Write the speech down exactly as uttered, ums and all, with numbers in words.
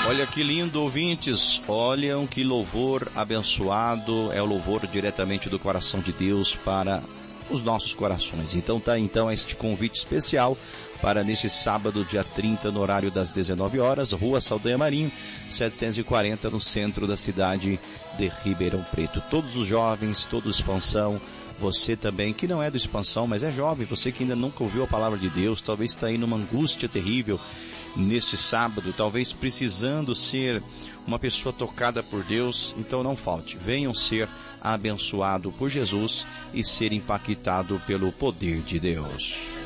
Olha que lindo, ouvintes, olham que louvor abençoado, é o louvor diretamente do coração de Deus para os nossos corações. Então tá então este convite especial para neste sábado, dia trinta, no horário das dezenove horas, Rua Saldanha Marinho, setecentos e quarenta, no centro da cidade de Ribeirão Preto. Todos os jovens, toda expansão, você também, que não é do Expansão, mas é jovem, você que ainda nunca ouviu a palavra de Deus, talvez está aí numa angústia terrível neste sábado, talvez precisando ser uma pessoa tocada por Deus, então não falte, venham ser abençoado por Jesus e ser impactado pelo poder de Deus.